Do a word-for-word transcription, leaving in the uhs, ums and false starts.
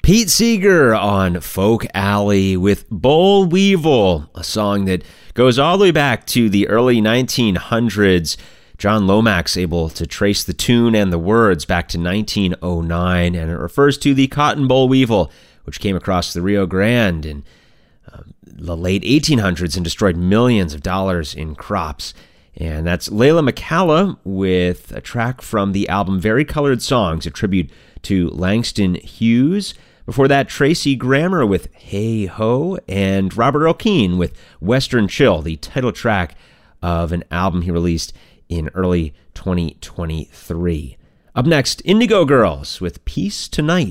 Pete Seeger on Folk Alley with Boll Weevil, a song that goes all the way back to the early nineteen hundreds. John Lomax able to trace the tune and the words back to nineteen oh nine, and it refers to the cotton boll weevil, which came across the Rio Grande in uh, the late eighteen hundreds and destroyed millions of dollars in crops. And that's Layla McCalla with a track from the album Very Colored Songs, a tribute to Langston Hughes. Before that, Tracy Grammer with Hey Ho, and Robert Earl Keen with Western Chill, the title track of an album he released in early twenty twenty-three. Up next, Indigo Girls with Peace Tonight.